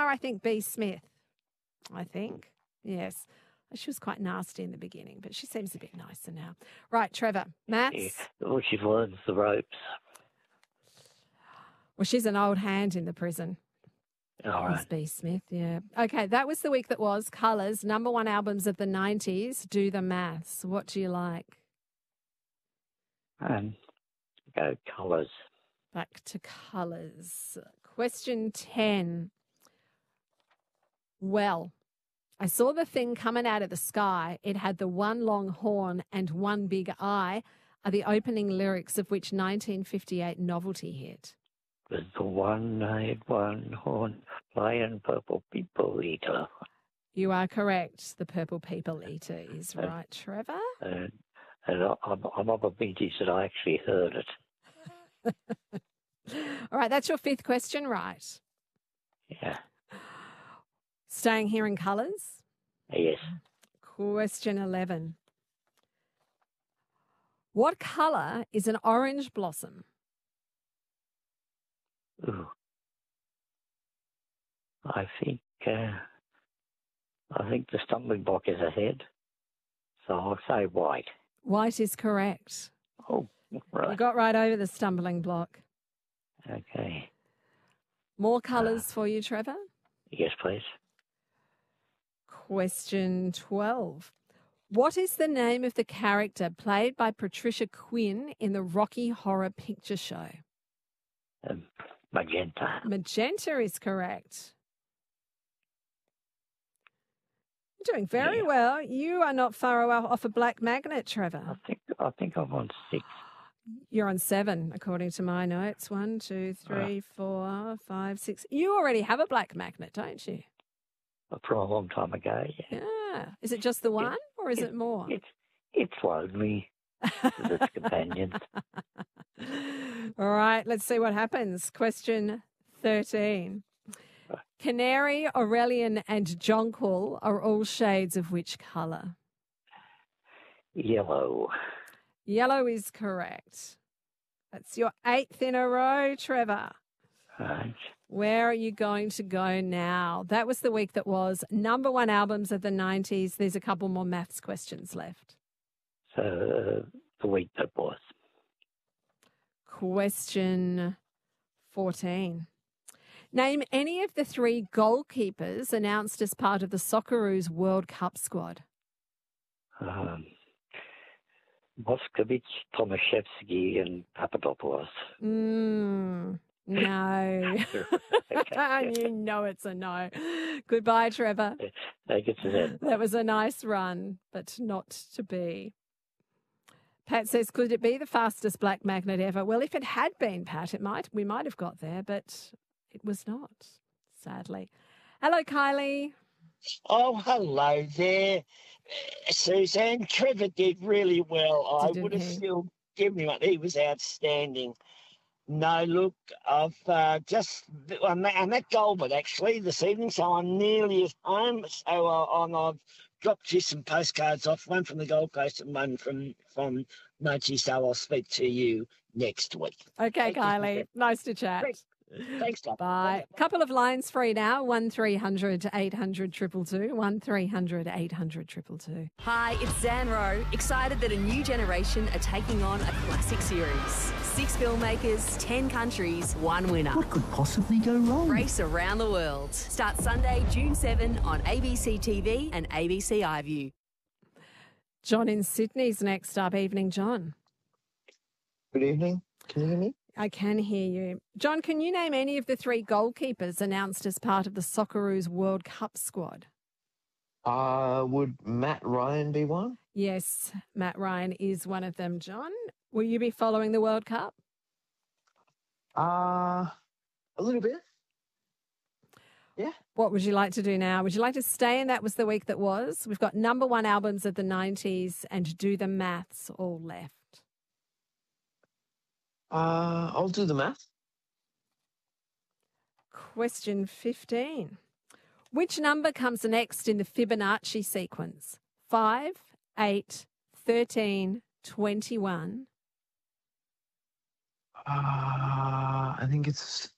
I think B. Smith. I think. Yes. She was quite nasty in the beginning, but she seems a bit nicer now. Right, Trevor. Maths? Yeah. Well, she learns the ropes. Well, she's an old hand in the prison. All Miss right. B. Smith, yeah. Okay, that was the week that was. Colours, number one albums of the 90s. Do the maths. What do you like? Go colours. Back to colours. Question 10. Well, I saw the thing coming out of the sky. It had the one long horn and one big eye, are the opening lyrics of which 1958 novelty hit? There's the one-eyed, one-horn, lion, purple people eater. You are correct. The Purple People Eater is right, Trevor. And I'm of a vintage that I actually heard it. All right, that's your fifth question, right? Yeah. Staying here in colours. Yes. Question 11. What colour is an orange blossom? Ooh. I think the stumbling block is ahead, so I'll say white. White is correct. Oh, right. You got right over the stumbling block. Okay. More colours for you, Trevor. Yes, please. Question 12. What is the name of the character played by Patricia Quinn in the Rocky Horror Picture Show? Magenta. Magenta is correct. You're doing very well. You are not far off a black magnet, Trevor. I think I'm on 6. You're on 7, according to my notes. 1, 2, 3, 4, 5, 6. You already have a black magnet, don't you? From a long time ago, yeah. Yeah. Is it just the one, or is it more? It flowed me with its companions. All right, let's see what happens. Question 13. Canary, Aurelian and jonquil are all shades of which colour? Yellow. Yellow is correct. That's your 8th in a row, Trevor. Right. Where are you going to go now? That was the week that was. Number one albums of the 90s. There's a couple more maths questions left. So the week that was. Question 14. Name any of the 3 goalkeepers announced as part of the Socceroos World Cup squad. Moskovic, Tomaszewski and Papadopoulos. No. You know it's a no. Goodbye, Trevor. That was a nice run, but not to be. Pat says, could it be the fastest black magnet ever? Well, if it had been, Pat, we might have got there, but it was not, sadly. Hello, Kylie. Oh, hello there, Suzanne. Trevor did really well. I would have still given him it. He was outstanding. No, look, I've on that Goulburn actually this evening, so I'm nearly at home. So I've dropped you some postcards off, one from the Gold Coast and one from Mochi. So I'll speak to you next week. Okay, Kylie. Nice to chat. Thanks, Doc. Bye. Couple of lines free now. 1300 800 222. 1300 800 222. Hi, it's Zan Rowe. Excited that a new generation are taking on a classic series. 6 filmmakers, 10 countries, 1 winner. What could possibly go wrong? Race around the world. Starts Sunday, June 7 on ABC TV and ABC iView. John in Sydney's next up. Evening, John. Good evening. Can you hear me? I can hear you. John, can you name any of the 3 goalkeepers announced as part of the Socceroos World Cup squad? Would Matt Ryan be one? Yes, Matt Ryan is one of them, John. Will you be following the World Cup? A little bit. Yeah. What would you like to do now? Would you like to stay in That Was the Week That Was? We've got number one albums of the 90s and Do the Maths all left. I'll do the math. Question 15. Which number comes next in the Fibonacci sequence? 5, 8, 13, 21. I think it's